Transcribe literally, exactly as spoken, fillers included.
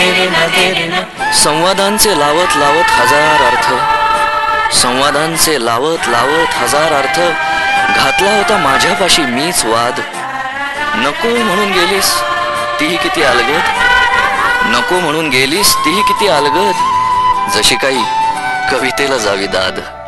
संवादांचे लावत लावत हजार अर्थ, संवादांचे लावत लावत हजार अर्थ, घातला होता माझ्यापाशी मीच वाद. नको म्हणून गेलीस तीही किती अलगद, नको म्हणून गेलीस तीही किती अलगद, जशी काही कवितेला जावी दाद.